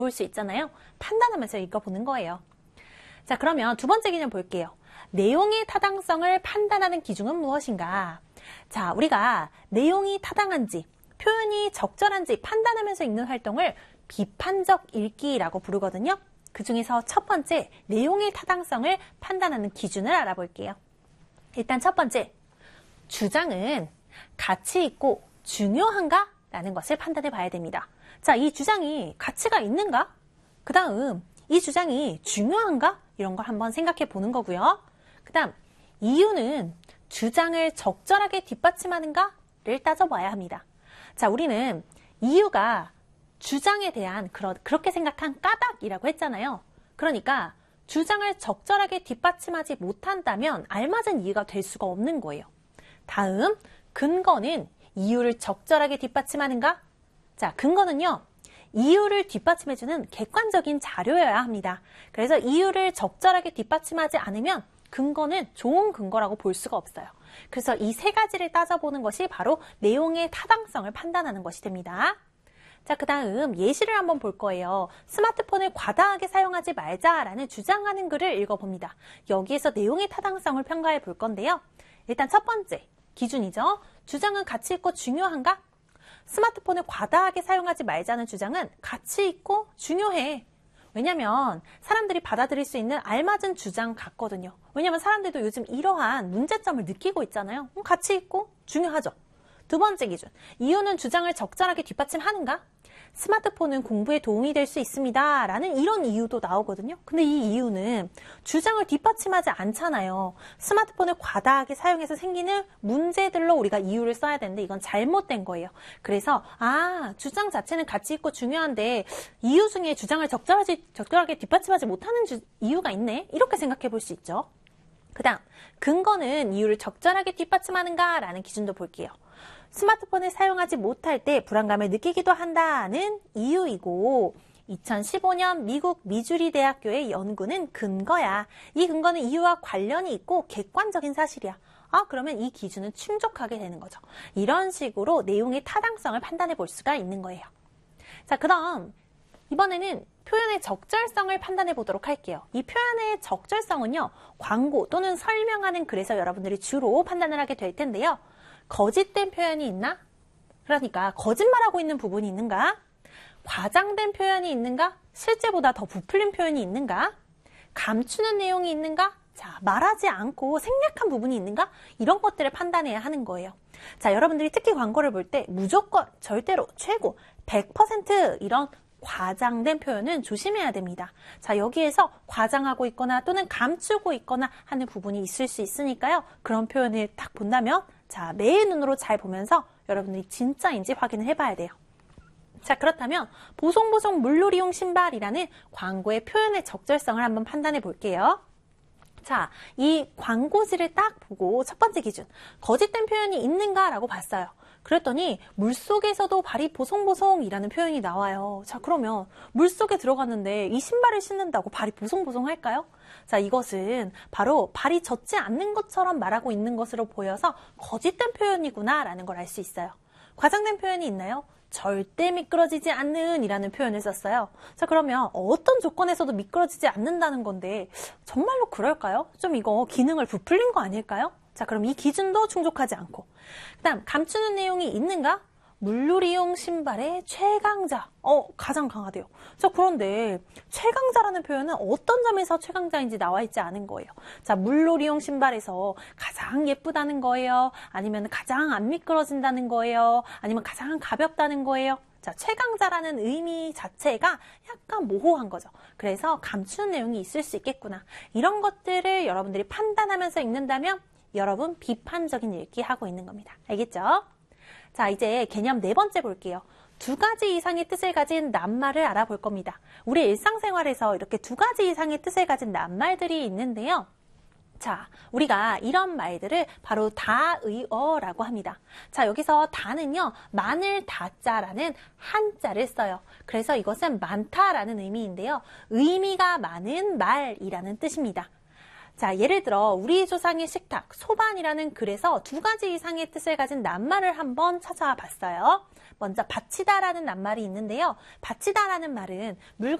볼 수 있잖아요. 판단하면서 읽어보는 거예요. 자, 그러면 두 번째 개념 볼게요. 내용의 타당성을 판단하는 기준은 무엇인가? 자, 우리가 내용이 타당한지, 표현이 적절한지 판단하면서 읽는 활동을 비판적 읽기라고 부르거든요. 그 중에서 첫 번째, 내용의 타당성을 판단하는 기준을 알아볼게요. 일단 첫 번째, 주장은 가치 있고 중요한가? 라는 것을 판단해 봐야 됩니다. 자, 이 주장이 가치가 있는가? 그 다음, 이 주장이 중요한가? 이런 걸 한번 생각해 보는 거고요. 그 다음, 이유는 주장을 적절하게 뒷받침하는가를 따져봐야 합니다. 자, 우리는 이유가 주장에 대한 그렇게 생각한 까닭이라고 했잖아요. 그러니까 주장을 적절하게 뒷받침하지 못한다면 알맞은 이유가 될 수가 없는 거예요. 다음, 근거는 이유를 적절하게 뒷받침하는가? 자, 근거는요, 이유를 뒷받침해주는 객관적인 자료여야 합니다. 그래서 이유를 적절하게 뒷받침하지 않으면 근거는 좋은 근거라고 볼 수가 없어요. 그래서 이 세 가지를 따져보는 것이 바로 내용의 타당성을 판단하는 것이 됩니다. 자, 그 다음 예시를 한번 볼 거예요. 스마트폰을 과다하게 사용하지 말자라는 주장하는 글을 읽어봅니다. 여기에서 내용의 타당성을 평가해 볼 건데요. 일단 첫 번째 기준이죠. 주장은 가치 있고 중요한가? 스마트폰을 과다하게 사용하지 말자는 주장은 가치 있고 중요해. 왜냐면 사람들이 받아들일 수 있는 알맞은 주장 같거든요. 왜냐면 사람들도 요즘 이러한 문제점을 느끼고 있잖아요. 가치 있고 중요하죠. 두 번째 기준, 이유는 주장을 적절하게 뒷받침하는가? 스마트폰은 공부에 도움이 될 수 있습니다. 라는 이런 이유도 나오거든요. 근데 이 이유는 주장을 뒷받침하지 않잖아요. 스마트폰을 과다하게 사용해서 생기는 문제들로 우리가 이유를 써야 되는데 이건 잘못된 거예요. 그래서 주장 자체는 가치 있고 중요한데 이유 중에 주장을 적절하게 뒷받침하지 못하는 이유가 있네. 이렇게 생각해 볼 수 있죠. 그 다음, 근거는 이유를 적절하게 뒷받침하는가? 라는 기준도 볼게요. 스마트폰을 사용하지 못할 때 불안감을 느끼기도 한다는 이유이고 2015년 미국 미주리 대학교의 연구는 근거야. 이 근거는 이유와 관련이 있고 객관적인 사실이야. 그러면 이 기준은 충족하게 되는 거죠. 이런 식으로 내용의 타당성을 판단해 볼 수가 있는 거예요. 자, 그다음 이번에는 표현의 적절성을 판단해 보도록 할게요. 이 표현의 적절성은요, 광고 또는 설명하는 글에서 여러분들이 주로 판단을 하게 될 텐데요. 거짓된 표현이 있나? 그러니까 거짓말하고 있는 부분이 있는가? 과장된 표현이 있는가? 실제보다 더 부풀린 표현이 있는가? 감추는 내용이 있는가? 자, 말하지 않고 생략한 부분이 있는가? 이런 것들을 판단해야 하는 거예요. 자, 여러분들이 특히 광고를 볼 때 무조건, 절대로, 최고, 100% 이런 과장된 표현은 조심해야 됩니다. 자, 여기에서 과장하고 있거나 또는 감추고 있거나 하는 부분이 있을 수 있으니까요. 그런 표현을 딱 본다면 자, 매의 눈으로 잘 보면서 여러분들이 진짜인지 확인을 해봐야 돼요. 자, 그렇다면 보송보송 물놀이용 신발이라는 광고의 표현의 적절성을 한번 판단해 볼게요. 자, 이 광고지를 딱 보고 첫 번째 기준, 거짓된 표현이 있는가라고 봤어요. 그랬더니 물속에서도 발이 보송보송이라는 표현이 나와요. 자, 그러면 물속에 들어갔는데 이 신발을 신는다고 발이 보송보송 할까요? 자, 이것은 바로 발이 젖지 않는 것처럼 말하고 있는 것으로 보여서 거짓된 표현이구나 라는 걸 알 수 있어요. 과장된 표현이 있나요? 절대 미끄러지지 않는 이라는 표현을 썼어요. 자, 그러면 어떤 조건에서도 미끄러지지 않는다는 건데 정말로 그럴까요? 좀 이거 기능을 부풀린 거 아닐까요? 자, 그럼 이 기준도 충족하지 않고 그 다음 감추는 내용이 있는가? 물놀이용 신발의 최강자. 가장 강하대요. 자, 그런데 최강자라는 표현은 어떤 점에서 최강자인지 나와 있지 않은 거예요. 자, 물놀이용 신발에서 가장 예쁘다는 거예요? 아니면 가장 안 미끄러진다는 거예요? 아니면 가장 가볍다는 거예요? 자, 최강자라는 의미 자체가 약간 모호한 거죠. 그래서 감추는 내용이 있을 수 있겠구나. 이런 것들을 여러분들이 판단하면서 읽는다면 여러분 비판적인 읽기 하고 있는 겁니다. 알겠죠? 자, 이제 개념 네 번째 볼게요. 두 가지 이상의 뜻을 가진 낱말을 알아볼 겁니다. 우리 일상생활에서 이렇게 두 가지 이상의 뜻을 가진 낱말들이 있는데요. 자, 우리가 이런 말들을 바로 다의어라고 합니다. 자, 여기서 다는요, 많을 다자라는 한자를 써요. 그래서 이것은 많다라는 의미인데요. 의미가 많은 말이라는 뜻입니다. 자, 예를 들어 우리 조상의 식탁, 소반이라는 글에서 두 가지 이상의 뜻을 가진 낱말을 한번 찾아봤어요. 먼저 바치다라는 낱말이 있는데요. 바치다라는 말은 물건